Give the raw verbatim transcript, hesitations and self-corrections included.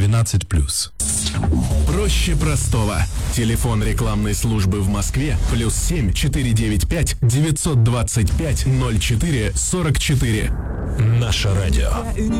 двенадцать плюс. Проще простого. Телефон рекламной службы в Москве плюс семь четыре девять пять девятьсот двадцать пять ноль четыре сорок четыре. Наше радио.